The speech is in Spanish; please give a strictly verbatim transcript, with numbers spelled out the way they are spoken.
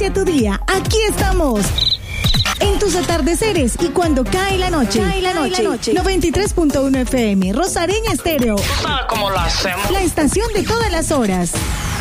inicia tu día, aquí estamos. En tus atardeceres y cuando cae la noche. Cae la noche. Cae la noche. noventa y tres punto uno F M, Rosareña Estéreo. ¿Tú sabes cómo lo hacemos? La estación de todas las horas.